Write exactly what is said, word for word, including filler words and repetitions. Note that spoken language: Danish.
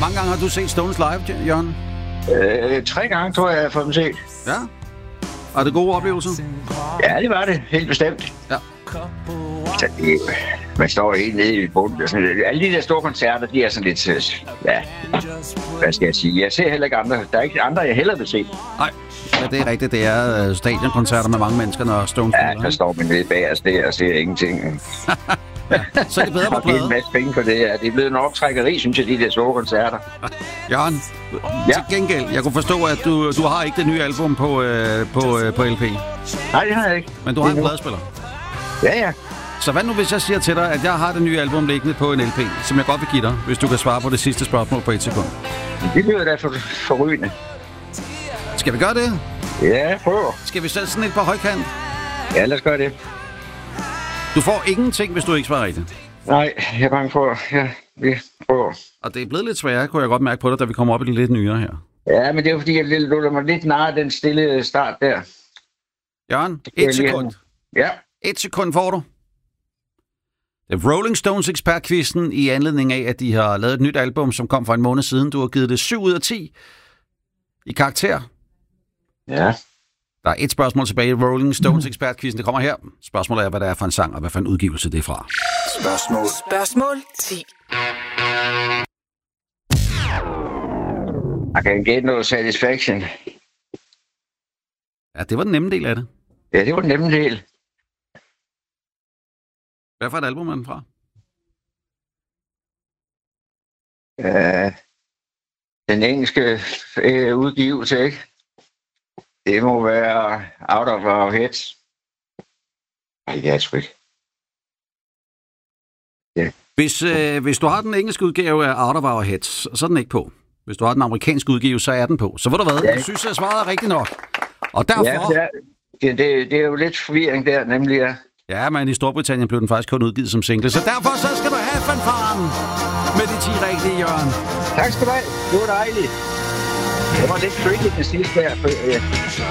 mange gange har du set Stones live, Jørgen? Øh, tre gange, tror jeg, jeg har fået dem set. Ja. Var det gode oplevelser? Ja, det var det. Helt bestemt. Ja. Så det, man står helt nede i bunden. Alle de der store koncerter, de er sådan lidt... Ja, hvad skal jeg sige? Jeg ser heller ikke andre. Der er ikke andre, jeg hellere vil se. Nej, ja, det er rigtigt. Det er stadionkoncerter med mange mennesker, når Stones spiller. Ja, der står man nede bag os der og ser ingenting. Ja, så er det bedre på plade. Og det er en masse penge for det her. Det er blevet en optrækkeri, synes jeg, de der store koncerter. Jørgen, ja. Til gengæld, jeg kunne forstå, at du, du har ikke det nye album på, øh, på, øh, på L P. Nej, det har jeg ikke. Men du har en pladespiller. Ja, ja. Så hvad nu, hvis jeg siger til dig, at jeg har det nye album liggende på en L P, som jeg godt vil give dig, hvis du kan svare på det sidste spørgsmål på et sekund? Det lyder da for, forrygende. Skal vi gøre det? Ja, prøv. Skal vi sætte sådan et på højkant? Ja, lad os gøre det. Du får ingenting, hvis du ikke svarer rigtigt. Nej, jeg er bange for, ja, vi prøver. Og det er blevet lidt sværere, kunne jeg godt mærke på dig, da vi kommer op i det lidt nyere her. Ja, men det er fordi, jeg lukker mig lidt nær den stille start der. Jørgen, et sekund. Ja. Et sekund får du. Det er Rolling Stones ekspertquizzen i anledning af, at de har lavet et nyt album, som kom for en måned siden. Du har givet det syv ud af ti i karakter. Ja. Der er et spørgsmål tilbage i Rolling Stones ekspertquizzen. Det kommer her. Spørgsmålet er, hvad det er for en sang, og hvad for en udgivelse det er fra. Spørgsmål. Spørgsmål ti. I can get no satisfaction. Ja, det var den nemme del af det. Ja, det var den nemme del. Hvad for et album er den fra? Uh, den engelske uh, udgivelse, ikke? Det må være Out of Our Heads. Ej, det er sgu ikke. Ja. Hvis, øh, hvis du har den engelske udgave af Out of Our Heads, så er den ikke på. Hvis du har den amerikanske udgave, så er den på. Så ved du hvad, ja. Jeg synes, jeg svarede rigtigt nok. Og derfor... Ja, det, det, det er jo lidt forvirring der, nemlig. Ja. Ja, men i Storbritannien blev den faktisk kun udgivet som single. Så derfor så skal du have fanfaren med de ti rigtige, Jørgen. Tak skal du have. Det var dejligt. Det var lidt tricky den sidste her.